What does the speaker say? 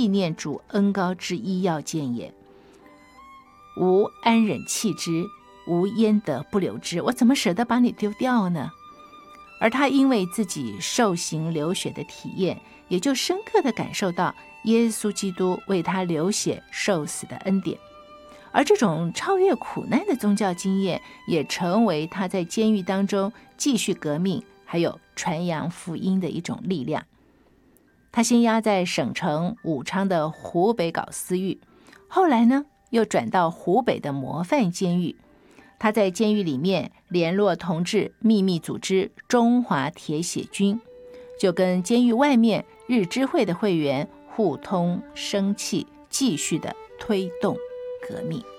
纪念主恩膏之一要件也。吾安忍弃之，吾焉得不留之？我怎么舍得把你丢掉呢？而他因为自己受刑流血的体验，也就深刻地感受到耶稣基督为他流血受死的恩典。而这种超越苦难的宗教经验，也成为他在监狱当中继续革命还有传扬福音的一种力量。他先押在省城武昌的湖北搞私狱，后来呢又转到湖北的模范监狱。他在监狱里面联络同志秘密组织中华铁血军，就跟监狱外面日知会的会员互通生气，继续的推动革命。